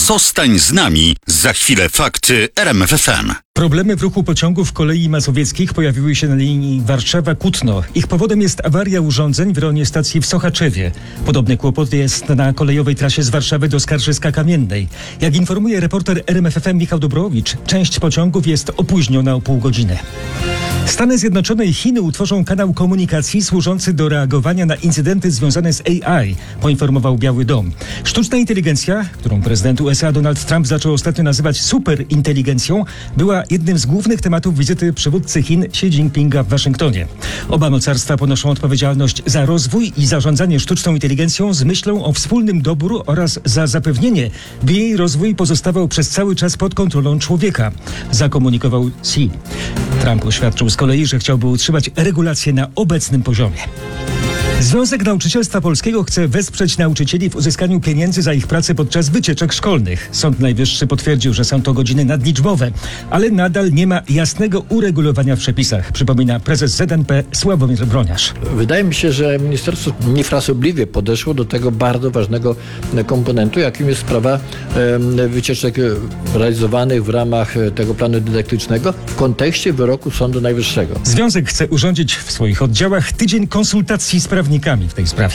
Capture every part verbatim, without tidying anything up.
Zostań z nami. Za chwilę fakty R M F F M. Problemy w ruchu pociągów kolei mazowieckich pojawiły się na linii Warszawa-Kutno. Ich powodem jest awaria urządzeń w rejonie stacji w Sochaczewie. Podobny kłopot jest na kolejowej trasie z Warszawy do Skarżyska-Kamiennej. Jak informuje reporter R M F F M Michał Dobrowicz, część pociągów jest opóźniona o pół godziny. Stany Zjednoczone i Chiny utworzą kanał komunikacji służący do reagowania na incydenty związane z A I, poinformował Biały Dom. Sztuczna inteligencja, którą prezydent U S A Donald Trump zaczął ostatnio nazywać superinteligencją, była jednym z głównych tematów wizyty przywódcy Chin Xi Jinpinga w Waszyngtonie. Oba mocarstwa ponoszą odpowiedzialność za rozwój i zarządzanie sztuczną inteligencją z myślą o wspólnym dobru oraz za zapewnienie, by jej rozwój pozostawał przez cały czas pod kontrolą człowieka, zakomunikował Xi. Trump oświadczył z kolei, że chciałby utrzymać regulacje na obecnym poziomie. Związek Nauczycielstwa Polskiego chce wesprzeć nauczycieli w uzyskaniu pieniędzy za ich pracę podczas wycieczek szkolnych. Sąd Najwyższy potwierdził, że są to godziny nadliczbowe, ale nadal nie ma jasnego uregulowania w przepisach, przypomina prezes Z N P Sławomir Broniarz. Wydaje mi się, że ministerstwo niefrasobliwie podeszło do tego bardzo ważnego komponentu, jakim jest sprawa wycieczek realizowanych w ramach tego planu dydaktycznego w kontekście wyroku Sądu Najwyższego. Związek chce urządzić w swoich oddziałach tydzień konsultacji z prawnikami w tej sprawie.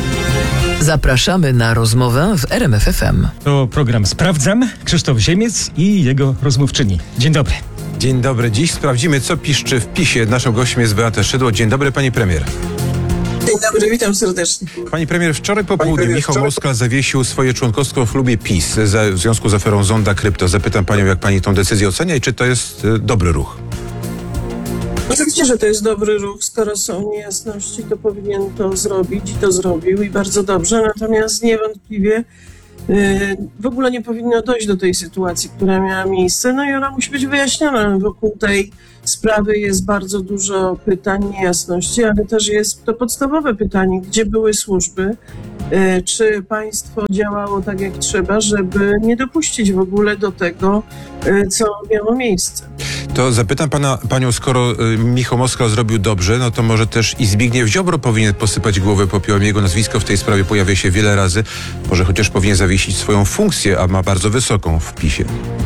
Zapraszamy na rozmowę w R M F F M. To program Sprawdzam. Krzysztof Ziemiec i jego rozmówczyni. Dzień dobry. Dzień dobry. Dziś sprawdzimy, co piszczy w PiSie. Naszą gościem jest Beata Szydło. Dzień dobry, pani premier. Dzień dobry, witam serdecznie. Pani premier, wczoraj po południu Michał wczoraj... Moskal zawiesił swoje członkostwo w klubie PiS za, w związku z aferą Zonda Krypto. Zapytam panią, jak pani tą decyzję ocenia i czy to jest y, dobry ruch? Oczywiście, że to jest dobry ruch. Skoro są niejasności, to powinien to zrobić i to zrobił i bardzo dobrze. Natomiast niewątpliwie yy, w ogóle nie powinno dojść do tej sytuacji, która miała miejsce. No i ona musi być wyjaśniona. Wokół tej sprawy jest bardzo dużo pytań, niejasności, ale też jest to podstawowe pytanie, gdzie były służby, yy, czy państwo działało tak jak trzeba, żeby nie dopuścić w ogóle do tego, yy, co miało miejsce. To zapytam pana, panią, skoro y, Michał Moskal zrobił dobrze, no to może też i Zbigniew Ziobro powinien posypać głowę popiołem. Jego nazwisko w tej sprawie pojawia się wiele razy. Może chociaż powinien zawiesić swoją funkcję, a ma bardzo wysoką w PiSie.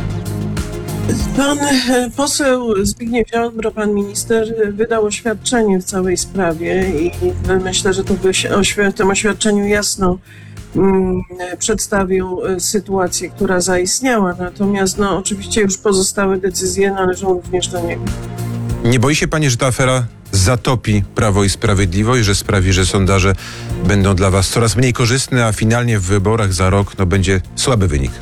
Pan poseł Zbigniew Ziobro, pan minister, wydał oświadczenie w całej sprawie i myślę, że to by się oświ- w tym oświadczeniu jasno mm, przedstawił sytuację, która zaistniała. Natomiast no, oczywiście już pozostałe decyzje należą również do niego. Nie boi się pani, że ta afera zatopi Prawo i Sprawiedliwość, że sprawi, że sondaże będą dla was coraz mniej korzystne, a finalnie w wyborach za rok no, będzie słaby wynik?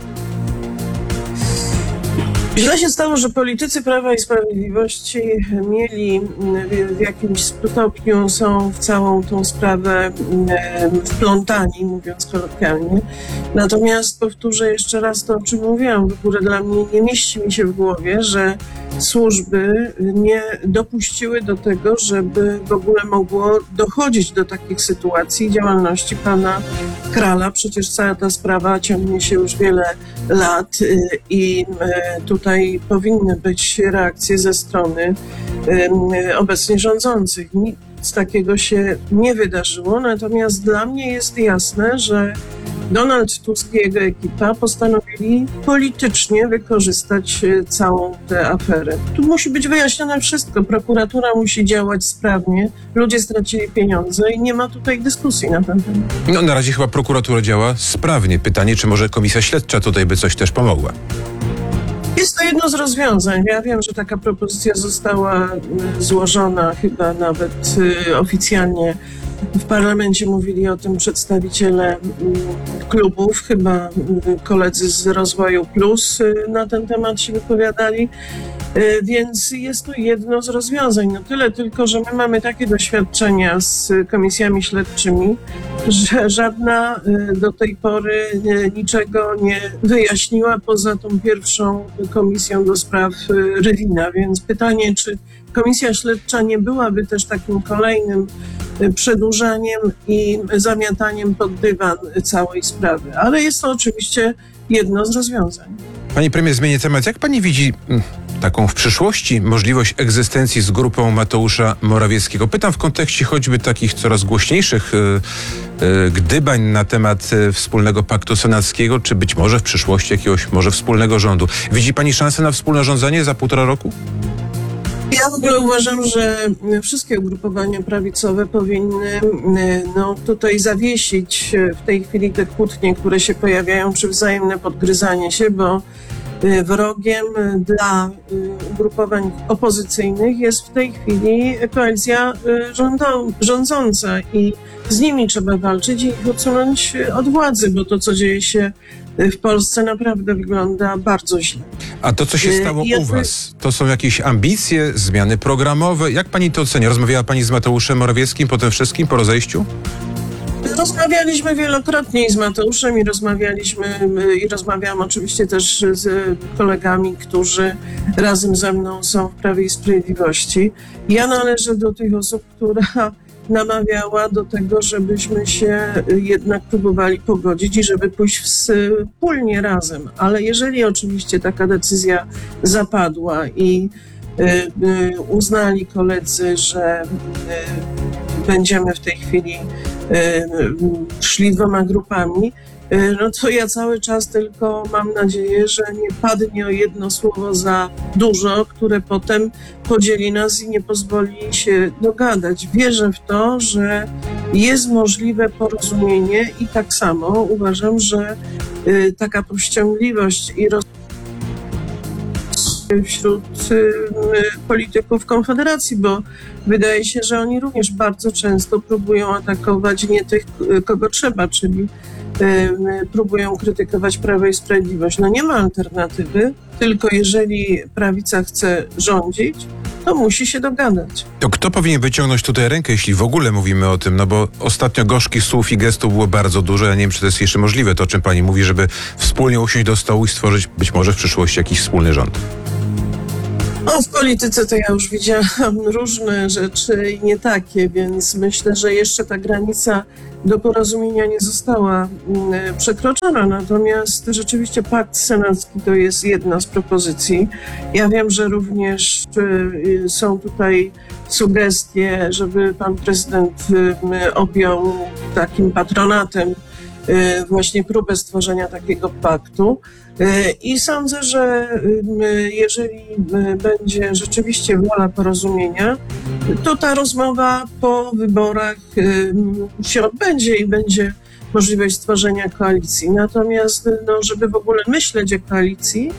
Źle się stało, że politycy Prawa i Sprawiedliwości mieli w jakimś stopniu, są w całą tą sprawę wplątani, mówiąc kolokwialnie. Natomiast powtórzę jeszcze raz to, o czym mówiłam. W ogóle dla mnie nie mieści mi się w głowie, że służby nie dopuściły do tego, żeby w ogóle mogło dochodzić do takich sytuacji działalności pana Krala. Przecież cała ta sprawa ciągnie się już wiele lat i tutaj powinny być reakcje ze strony obecnie rządzących. Nic takiego się nie wydarzyło, natomiast dla mnie jest jasne, że Donald Tusk i jego ekipa postanowili politycznie wykorzystać całą tę aferę. Tu musi być wyjaśnione wszystko. Prokuratura musi działać sprawnie. Ludzie stracili pieniądze i nie ma tutaj dyskusji na ten temat. No na razie chyba prokuratura działa sprawnie. Pytanie, czy może komisja śledcza tutaj by coś też pomogła? Jest to jedno z rozwiązań. Ja wiem, że taka propozycja została złożona chyba nawet oficjalnie. W parlamencie mówili o tym przedstawiciele klubów, chyba koledzy z Rozwoju Plus na ten temat się wypowiadali, więc jest to jedno z rozwiązań. No tyle tylko, że my mamy takie doświadczenia z komisjami śledczymi, że żadna do tej pory niczego nie wyjaśniła poza tą pierwszą komisją do spraw Rywina, więc pytanie, czy komisja śledcza nie byłaby też takim kolejnym przedłużaniem i zamiataniem pod dywan całej sprawy. Ale jest to oczywiście jedno z rozwiązań. Pani premier, zmienię temat. Jak pani widzi taką w przyszłości możliwość egzystencji z grupą Mateusza Morawieckiego? Pytam w kontekście choćby takich coraz głośniejszych y, y, gdybań na temat y, wspólnego paktu senackiego, czy być może w przyszłości jakiegoś może wspólnego rządu. Widzi pani szansę na wspólne rządzenie za półtora roku? Ja w ogóle uważam, że wszystkie ugrupowania prawicowe powinny no, tutaj zawiesić w tej chwili te kłótnie, które się pojawiają, czy wzajemne podgryzanie się, bo wrogiem dla ugrupowań opozycyjnych jest w tej chwili koalicja rządą, rządząca i z nimi trzeba walczyć i ich odsunąć od władzy, bo to, co dzieje się w Polsce, naprawdę wygląda bardzo źle. A to, co się stało Ja u was, to są jakieś ambicje, zmiany programowe? Jak pani to ocenia? Rozmawiała pani z Mateuszem Morawieckim po tym wszystkim, po rozejściu? Rozmawialiśmy wielokrotnie i z Mateuszem i rozmawialiśmy i rozmawiałam oczywiście też z kolegami, którzy razem ze mną są w Prawie i Sprawiedliwości. Ja należę do tych osób, która namawiała do tego, żebyśmy się jednak próbowali pogodzić i żeby pójść wspólnie razem. Ale jeżeli oczywiście taka decyzja zapadła i uznali koledzy, że będziemy w tej chwili szli dwoma grupami, no to ja cały czas tylko mam nadzieję, że nie padnie o jedno słowo za dużo, które potem podzieli nas i nie pozwoli się dogadać. Wierzę w to, że jest możliwe porozumienie i tak samo uważam, że taka powściągliwość i roz wśród y, polityków Konfederacji, bo wydaje się, że oni również bardzo często próbują atakować nie tych, kogo trzeba, czyli y, próbują krytykować Prawo i Sprawiedliwość. No nie ma alternatywy, tylko jeżeli prawica chce rządzić, to musi się dogadać. To kto powinien wyciągnąć tutaj rękę, jeśli w ogóle mówimy o tym? No bo ostatnio gorzkich słów i gestów było bardzo dużo. Ja nie wiem, czy to jest jeszcze możliwe, to o czym pani mówi, żeby wspólnie usiąść do stołu i stworzyć być może w przyszłości jakiś wspólny rząd. No, w polityce to ja już widziałam różne rzeczy i nie takie, więc myślę, że jeszcze ta granica do porozumienia nie została mm, przekroczona. Natomiast rzeczywiście pakt senacki to jest jedna z propozycji. Ja wiem, że również y, są tutaj sugestie, żeby pan prezydent y, objął takim patronatem y, właśnie próbę stworzenia takiego paktu. I sądzę, że jeżeli będzie rzeczywiście wola porozumienia, to ta rozmowa po wyborach się odbędzie i będzie możliwość stworzenia koalicji. Natomiast, no, żeby w ogóle myśleć o koalicji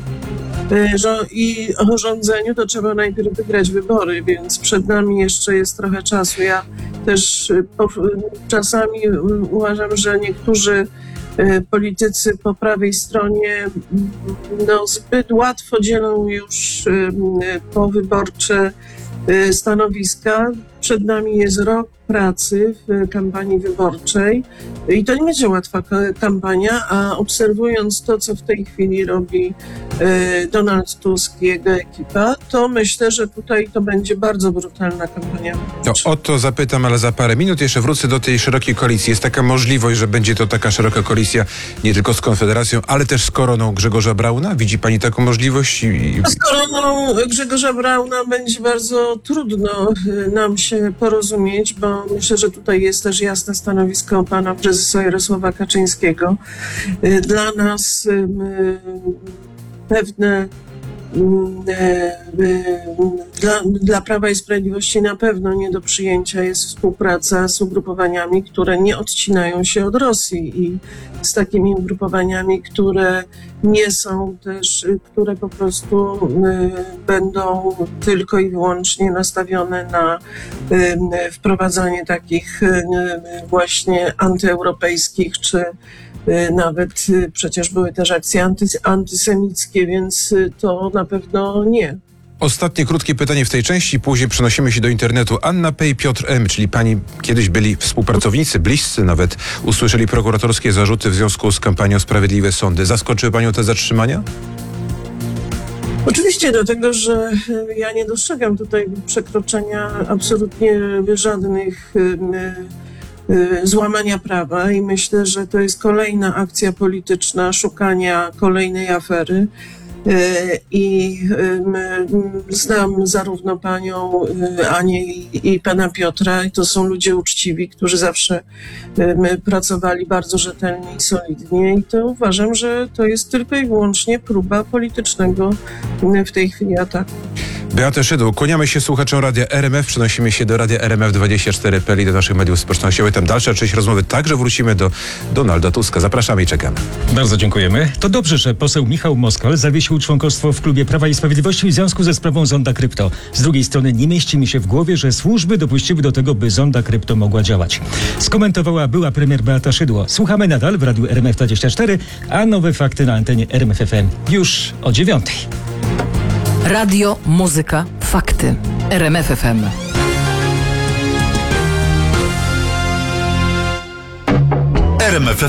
i o rządzeniu, to trzeba najpierw wygrać wybory, więc przed nami jeszcze jest trochę czasu. Ja też czasami uważam, że niektórzy politycy po prawej stronie no, zbyt łatwo dzielą już powyborcze stanowiska. Przed nami jest rok pracy w kampanii wyborczej i to nie będzie łatwa kampania, a obserwując to, co w tej chwili robi Donald Tusk i jego ekipa, to myślę, że tutaj to będzie bardzo brutalna kampania wyborcza. To o to zapytam, ale za parę minut jeszcze wrócę do tej szerokiej koalicji. Jest taka możliwość, że będzie to taka szeroka koalicja nie tylko z Konfederacją, ale też z koroną Grzegorza Brauna? Widzi pani taką możliwość? I... Z koroną Grzegorza Brauna będzie bardzo trudno nam się porozumieć, bo myślę, że tutaj jest też jasne stanowisko pana prezesa Jarosława Kaczyńskiego. Dla nas pewne Dla, dla Prawa i Sprawiedliwości na pewno nie do przyjęcia jest współpraca z ugrupowaniami, które nie odcinają się od Rosji i z takimi ugrupowaniami, które nie są też, które po prostu y, będą tylko i wyłącznie nastawione na y, wprowadzanie takich y, właśnie antyeuropejskich czy nawet przecież były też akcje anty, antysemickie, więc to na pewno nie. Ostatnie krótkie pytanie w tej części, później przenosimy się do internetu. Anna P. i Piotr M., czyli pani kiedyś byli współpracownicy, bliscy nawet, usłyszeli prokuratorskie zarzuty w związku z kampanią Sprawiedliwe Sądy. Zaskoczyły panią te zatrzymania? Oczywiście, dlatego że ja nie dostrzegam tutaj przekroczenia absolutnie żadnych złamania prawa i myślę, że to jest kolejna akcja polityczna szukania kolejnej afery. I znam zarówno panią Anię i pana Piotra, i to są ludzie uczciwi, którzy zawsze pracowali bardzo rzetelnie i solidnie, i to uważam, że to jest tylko i wyłącznie próba politycznego w tej chwili ataku. Beata Szydło, kłaniamy się słuchaczom Radia R M F, przenosimy się do Radia R M F dwadzieścia cztery kropka p l i do naszych mediów społecznościowych. Tam dalsza część rozmowy, także wrócimy do Donalda Tuska. Zapraszamy i czekamy. Bardzo dziękujemy. To dobrze, że poseł Michał Moskal zawiesił członkostwo w klubie Prawa i Sprawiedliwości w związku ze sprawą Zonda Krypto. Z drugiej strony nie mieści mi się w głowie, że służby dopuściły do tego, by Zonda Krypto mogła działać. Skomentowała była premier Beata Szydło. Słuchamy nadal w Radiu R M F dwadzieścia cztery, a nowe fakty na antenie R M F F M już o dziewiątej. Radio, muzyka, fakty. R M F F M. R M F F M.